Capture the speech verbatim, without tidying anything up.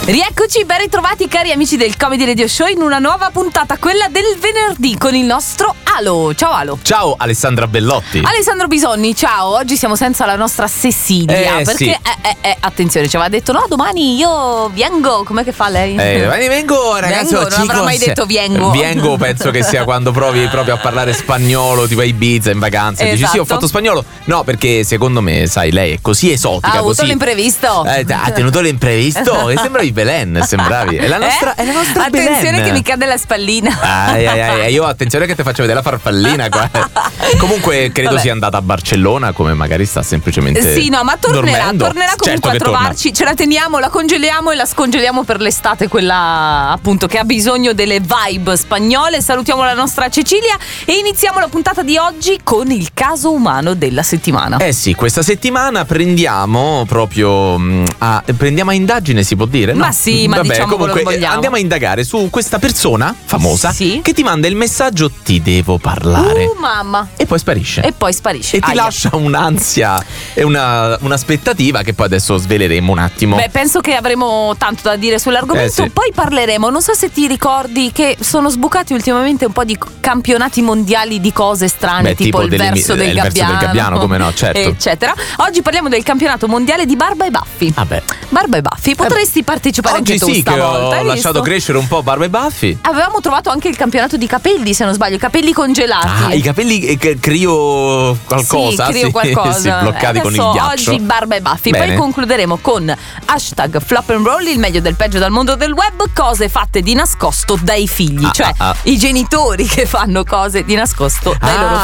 Rieccoci, ben ritrovati cari amici del Comedy Radio Show in una nuova puntata, quella del venerdì, con il nostro Alo. Ciao Alo. Ciao Alessandra Bellotti. Alessandro Bisonni, ciao. Oggi siamo senza la nostra Cecilia, eh, perché sì. eh, eh, eh, attenzione, ci aveva detto no, domani io vengo. Com'è che fa lei? Eh, domani vengo, ragazzi. Vengo, non avrà mai detto viengo. Viengo penso che sia quando provi proprio a parlare spagnolo, tipo a Ibiza in vacanza. Esatto. Dici sì, ho fatto spagnolo. No, perché secondo me, sai, lei è così esotica. Ha avuto così... l'imprevisto. Eh, ha tenuto l'imprevisto. E sembravi Belen, sembravi. È la nostra, eh? è la nostra Attenzione Belen. che mi cade la spallina. Ai, ai, ai, io attenzione che ti faccio vedere la farfallina qua. Comunque credo Vabbè. sia andata a Barcellona, come magari sta semplicemente Sì, no, ma tornerà, dormendo. tornerà comunque Certo a che trovarci. torna. Ce la teniamo, la congeliamo e la scongeliamo per l'estate, quella appunto che ha bisogno delle vibe spagnole. Salutiamo la nostra Cecilia e iniziamo la puntata di oggi con il caso umano della settimana. Eh sì, questa settimana prendiamo proprio mh, a, prendiamo a indagine, si può dire? No? Ma sì, ma Vabbè, diciamo quello comunque che vogliamo. andiamo a indagare su questa persona famosa Sì. che ti manda il messaggio ti devo parlare Uh, mamma. e poi sparisce. E poi sparisce. E ti Aia. lascia un'ansia e una, un'aspettativa che poi adesso sveleremo un attimo. Beh, penso che avremo tanto da dire sull'argomento. Eh, sì. Poi parleremo, non so se ti ricordi che sono sbucati ultimamente un po' di campionati mondiali di cose strane, Beh, tipo, tipo il delle- verso del eh, il verso gabbiano, del gabbiano, come no, certo. eccetera. Oggi parliamo del campionato mondiale di barba e baffi. Vabbè. Barba e baffi, potresti partecipare Oggi anche tu sì che stavolta. ho hai lasciato visto? crescere un po' barba e baffi. Avevamo trovato anche il campionato di capelli, se non sbaglio, i capelli congelati. Ah, i capelli eh, che crio qualcosa. Sì, crio sì, qualcosa. sì, bloccati con il Adesso ghiaccio. oggi barba e baffi. Bene. Poi concluderemo con hashtag flop and roll, il meglio del peggio dal mondo del web, cose fatte di nascosto dai figli. Ah, Cioè ah, ah. i genitori che fanno cose di nascosto dai Ah, loro